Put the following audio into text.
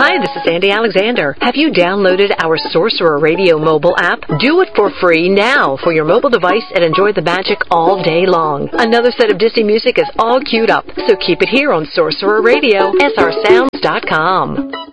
Hi, this is Sandy Alexander. Have you downloaded our Sorcerer Radio mobile app? Do it for free now for your mobile device and enjoy the magic all day long. Another set of Disney music is all queued up, so keep it here on Sorcerer Radio, srsounds.com.